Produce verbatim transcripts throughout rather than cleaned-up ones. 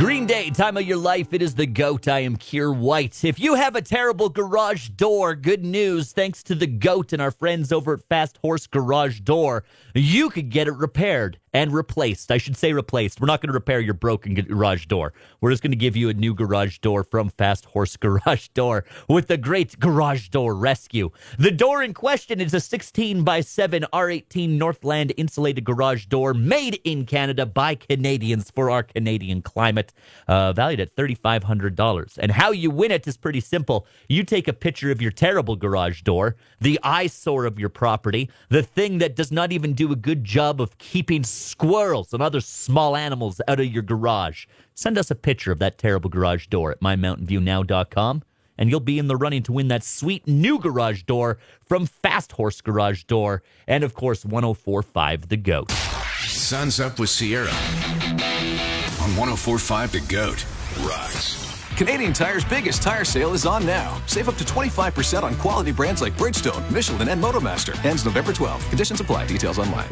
Green Day, time of your life. It is the GOAT. I am Keir White. If you have a terrible garage door, good news. Thanks to the GOAT and our friends over at Fast Horse Garage Door, you could get it repaired and replaced. I should say replaced. We're not going to repair your broken garage door. We're just going to give you a new garage door from Fast Horse Garage Door with the great garage door rescue. The door in question is a sixteen by seven R eighteen Northland insulated garage door made in Canada by Canadians for our Canadian climate, uh, valued at three thousand five hundred dollars. And how you win it is pretty simple. You take a picture of your terrible garage door, the eyesore of your property, the thing that does not even do a good job of keeping squirrels and other small animals out of your garage. Send us a picture of that terrible garage door at my mountain view now dot com, and you'll be in the running to win that sweet new garage door from Fast Horse Garage Door and, of course, one oh four point five The GOAT. Sun's Up with Sierra on one oh four point five The GOAT. Rocks. Canadian Tire's biggest tire sale is on now. Save up to twenty-five percent on quality brands like Bridgestone, Michelin, and Motomaster. Ends November twelfth. Conditions apply. Details online.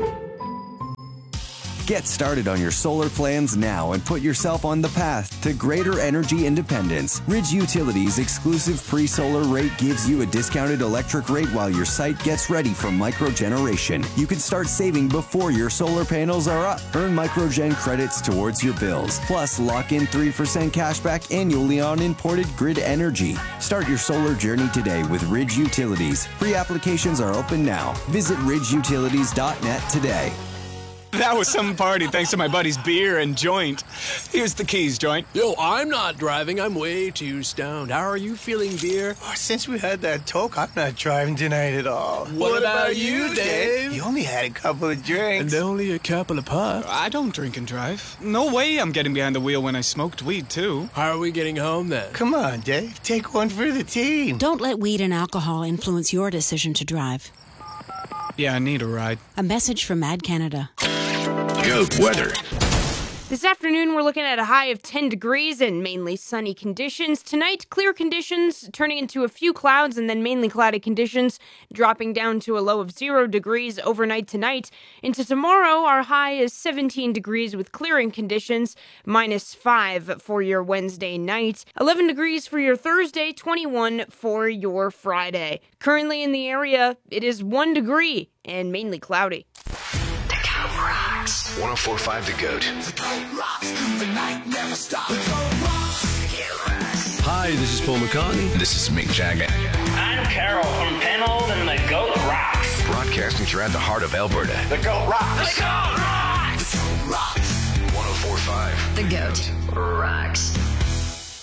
Get started on your solar plans now and put yourself on the path to greater energy independence. Ridge Utilities' exclusive pre-solar rate gives you a discounted electric rate while your site gets ready for microgeneration. You can start saving before your solar panels are up. Earn microgen credits towards your bills. Plus, lock in three percent cashback annually on imported grid energy. Start your solar journey today with Ridge Utilities. Pre-applications are open now. Visit ridge utilities dot net today. That was some party thanks to my buddy's beer and joint. Here's the keys, joint. Yo, I'm not driving. I'm way too stoned. How are you feeling, beer? Oh, since we had that talk, I'm not driving tonight at all. What, what about, about you, Dave? You only had a couple of drinks. And only a couple of puffs. I don't drink and drive. No way I'm getting behind the wheel when I smoked weed, too. How are we getting home, then? Come on, Dave. Take one for the team. Don't let weed and alcohol influence your decision to drive. Yeah, I need a ride. A message from Mad Canada. GOAT weather. This afternoon, we're looking at a high of ten degrees and mainly sunny conditions. Tonight, clear conditions turning into a few clouds and then mainly cloudy conditions, dropping down to a low of zero degrees overnight tonight. Into tomorrow, our high is seventeen degrees with clearing conditions, minus five for your Wednesday night, eleven degrees for your Thursday, twenty-one for your Friday. Currently in the area, it is one degree and mainly cloudy. one oh four point five The GOAT. Hi, this is Paul McCartney. This is Mick Jagger. I'm Carol from Penhold, and the GOAT rocks. Broadcasting throughout the heart of Alberta. The GOAT rocks. The GOAT rocks. one oh four point five The GOAT.